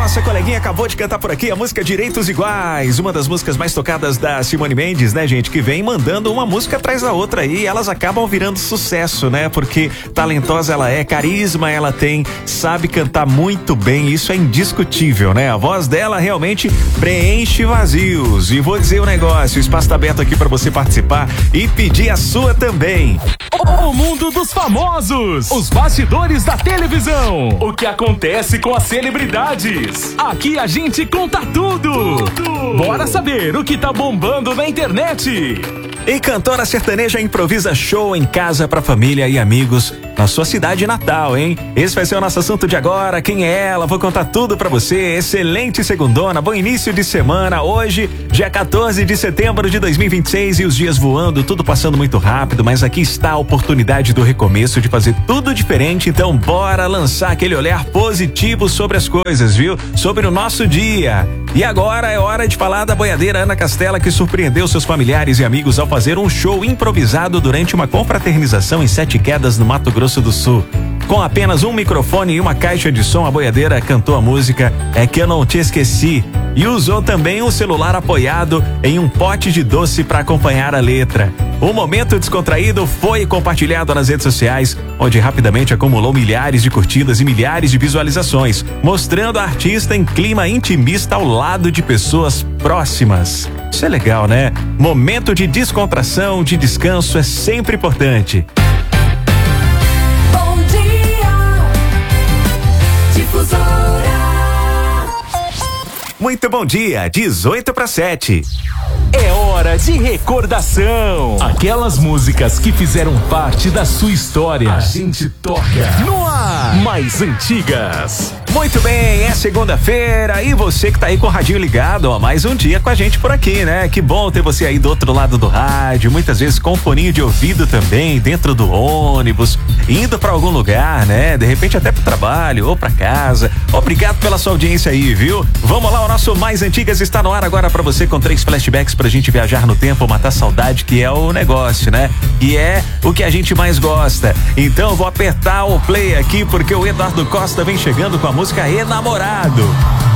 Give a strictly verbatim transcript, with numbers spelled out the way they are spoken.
nossa coleguinha acabou de cantar por aqui a música Direitos Iguais, uma das músicas mais tocadas da Simone Mendes, né, gente, que vem mandando uma música atrás da outra aí, e elas acabam virando sucesso, né, porque talentosa ela é, carisma ela tem, sabe cantar muito bem, isso é indiscutível, né, a voz dela realmente preenche vazios. E vou dizer o um negócio, o espaço tá aberto aqui pra você participar e pedir a sua também. O mundo dos famosos, os bastidores da televisão, o que acontece com as celebridades. Aqui a gente conta tudo. tudo. Bora saber o que tá bombando na internet. E cantora sertaneja improvisa show em casa pra família e amigos na sua cidade natal, hein? Esse vai ser o nosso assunto de agora. Quem é ela? Vou contar tudo pra você. Excelente segundona, bom início de semana. Hoje, dia quatorze de setembro de dois mil e vinte e seis, e os dias voando, tudo passando muito rápido, mas aqui está a oportunidade do recomeço, de fazer tudo diferente. Então bora lançar aquele olhar positivo sobre as coisas, viu? Sobre o nosso dia. E agora é hora de falar da boiadeira Ana Castela, que surpreendeu seus familiares e amigos ao fazer um show improvisado durante uma confraternização em Sete Quedas, no Mato Grosso do Sul. Com apenas um microfone e uma caixa de som, a boiadeira cantou a música É Que Eu Não Te Esqueci e usou também um celular apoiado em um pote de doce para acompanhar a letra. O momento descontraído foi compartilhado nas redes sociais, onde rapidamente acumulou milhares de curtidas e milhares de visualizações, mostrando a artista em clima intimista ao lado de pessoas próximas. Isso é legal, né? Momento de descontração, de descanso é sempre importante. Bom dia, Difusora. Muito bom dia, dezoito para sete. É hora de recordação. Aquelas músicas que fizeram parte da sua história. A gente toca no ar. Mais antigas. Muito bem, é segunda-feira e você que tá aí com o radinho ligado, ó, mais um dia com a gente por aqui, né? Que bom ter você aí do outro lado do rádio, muitas vezes com foninho de ouvido também, dentro do ônibus, indo pra algum lugar, né? De repente até pro trabalho ou pra casa. Obrigado pela sua audiência aí, viu? Vamos lá, o nosso Mais Antigas está no ar agora pra você com três flashbacks pra gente viajar no tempo, matar saudade, que é o negócio, né? E é o que a gente mais gosta. Então vou apertar o play aqui porque o Eduardo Costa vem chegando com a música Enamorado.